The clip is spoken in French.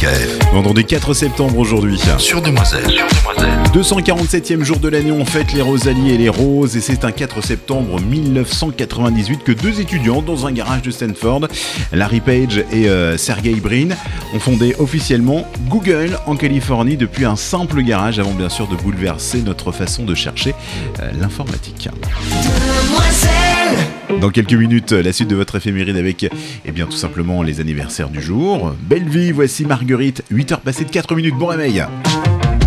DKF. Vendredi 4 septembre aujourd'hui. Sur Demoiselle. 247e jour de l'année, on fête les Rosaliers et les Roses, et c'est un 4 septembre 1998 que deux étudiants dans un garage de Stanford, Larry Page et Sergey Brin, ont fondé officiellement Google en Californie depuis un simple garage, avant bien sûr de bouleverser notre façon de chercher l'informatique. Dans quelques minutes, la suite de votre éphéméride avec, tout simplement les anniversaires du jour. Belle vie, voici Marguerite, 8h passées de 4 minutes, bon réveil.